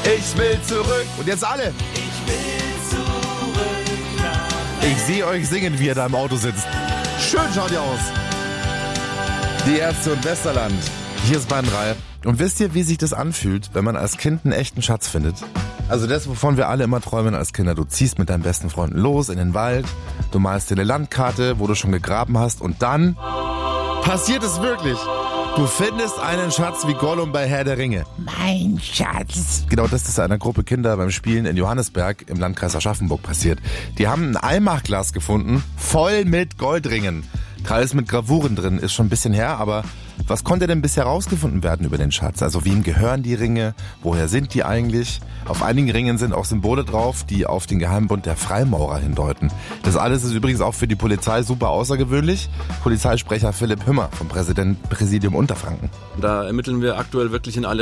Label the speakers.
Speaker 1: Ich will zurück. Und jetzt alle.
Speaker 2: Ich will zurück nach
Speaker 1: Ich sehe euch singen, wie ihr da im Auto sitzt. Schön schaut ihr aus. Die Ärzte und Westerland. Hier ist Bayern 3. Und wisst ihr, wie sich das anfühlt, wenn man als Kind einen echten Schatz findet? Also das, wovon wir alle immer träumen als Kinder. Du ziehst mit deinen besten Freunden los in den Wald, du malst dir eine Landkarte, wo du schon gegraben hast und dann passiert es wirklich. Du findest einen Schatz wie Gollum bei Herr der Ringe.
Speaker 3: Mein Schatz.
Speaker 1: Genau, das ist einer Gruppe Kinder beim Spielen in Johannesberg im Landkreis Aschaffenburg passiert. Die haben ein Einmachglas gefunden, voll mit Goldringen. Teils mit Gravuren drin, ist schon ein bisschen her, aber was konnte denn bisher herausgefunden werden über den Schatz? Also wem gehören die Ringe? Woher sind die eigentlich? Auf einigen Ringen sind auch Symbole drauf, die auf den Geheimbund der Freimaurer hindeuten. Das alles ist übrigens auch für die Polizei super außergewöhnlich. Polizeisprecher Philipp Hümmer vom Präsidium Unterfranken.
Speaker 4: Da ermitteln wir aktuell wirklich in alle